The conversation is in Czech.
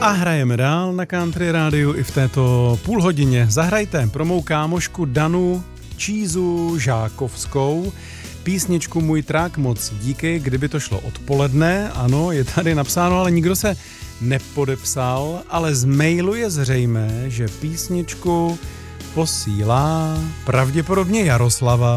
A hrajeme dál na Country Rádiu i v této půlhodině. Zahrajte pro mou kámošku Danu Čízu Žákovskou písničku Můj trák moc díky, kdyby to šlo odpoledne. Ano, je tady napsáno, ale nikdo se nepodepsal, ale z mailu je zřejmé, že písničku posílá pravděpodobně Jaroslava.